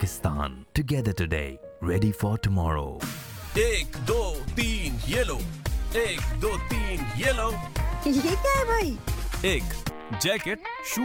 Pakistan. Together today, ready for tomorrow. 1 2 3 ये लो, 1 2 3 ये लो। ये क्या है भाई? एक जैकेट, शूज